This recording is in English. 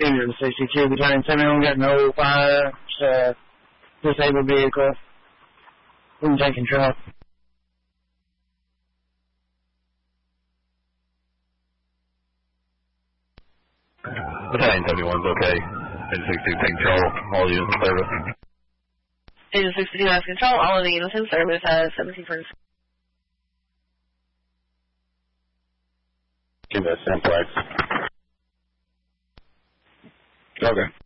Agent 62, returning 7105, disabled vehicle. We can take control. Battalion 71's okay. Agent 62 take control. All units in service. Agent 62 has control. All of the units in service has 17 for Give me a simplex. Okay.